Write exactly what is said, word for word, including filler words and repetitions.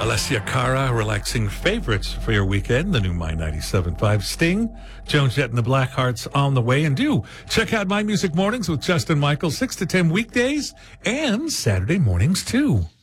Alessia Cara, relaxing favorites for your weekend. The new My ninety-seven point five Sting, Joan Jett and the Blackhearts on the way. And do check out My Music Mornings with Justin Michael, six to ten weekdays and Saturday mornings too.